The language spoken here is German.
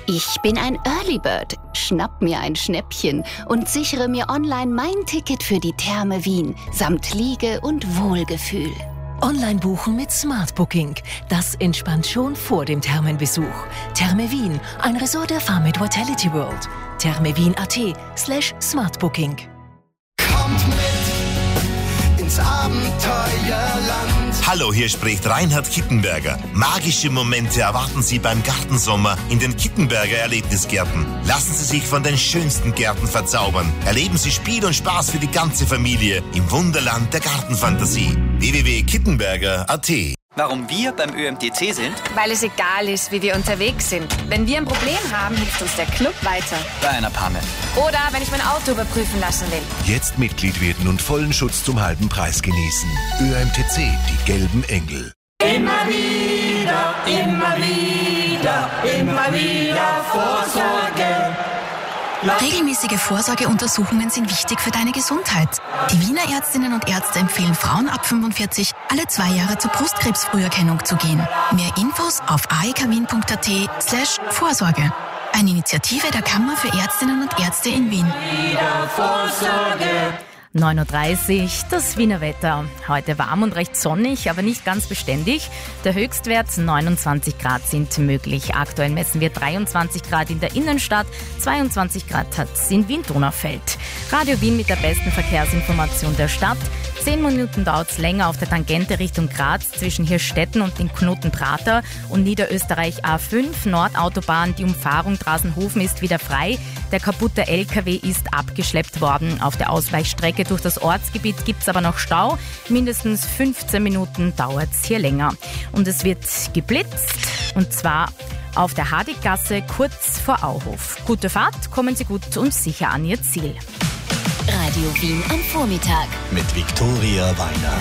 Ich bin ein Early Bird, schnapp mir ein Schnäppchen und sichere mir online mein Ticket für die Therme Wien, samt Liege und Wohlgefühl. Online buchen mit Smart Booking. Das entspannt schon vor dem Thermenbesuch. Therme Wien, ein Resort der Farmit Vitality World. thermewien.at/smartbooking. Kommt mit ins Abenteuerland. Hallo, hier spricht Reinhard Kittenberger. Magische Momente erwarten Sie beim Gartensommer in den Kittenberger Erlebnisgärten. Lassen Sie sich von den schönsten Gärten verzaubern. Erleben Sie Spiel und Spaß für die ganze Familie im Wunderland der Gartenfantasie. www.kittenberger.at. Warum wir beim ÖMTC sind? Weil es egal ist, wie wir unterwegs sind. Wenn wir ein Problem haben, hilft uns der Club weiter. Bei einer Panne. Oder wenn ich mein Auto überprüfen lassen will. Jetzt Mitglied werden und vollen Schutz zum halben Preis genießen. ÖMTC, die gelben Engel. Immer wieder, immer wieder, immer wieder Vorsorge. Regelmäßige Vorsorgeuntersuchungen sind wichtig für deine Gesundheit. Die Wiener Ärztinnen und Ärzte empfehlen Frauen ab 45 alle 2 Jahre zur Brustkrebsfrüherkennung zu gehen. Mehr Infos auf aekwien.at/Vorsorge. Eine Initiative der Kammer für Ärztinnen und Ärzte in Wien. 9.30 Uhr, das Wiener Wetter. Heute warm und recht sonnig, aber nicht ganz beständig. Der Höchstwert 29 Grad sind möglich. Aktuell messen wir 23 Grad in der Innenstadt, 22 Grad hat es in Wien-Donaufeld. Radio Wien mit der besten Verkehrsinformation der Stadt. 10 Minuten dauert es länger auf der Tangente Richtung Graz zwischen Hirstetten und den Knoten Prater und Niederösterreich A5 Nordautobahn. Die Umfahrung Drasenhofen ist wieder frei. Der kaputte LKW ist abgeschleppt worden. Auf der Ausweichstrecke durch das Ortsgebiet gibt es aber noch Stau. Mindestens 15 Minuten dauert es hier länger. Und es wird geblitzt, und zwar auf der Hadiggasse kurz vor Auhof. Gute Fahrt, kommen Sie gut und sicher an Ihr Ziel. Radio Wien am Vormittag. Mit Viktoria Weiner.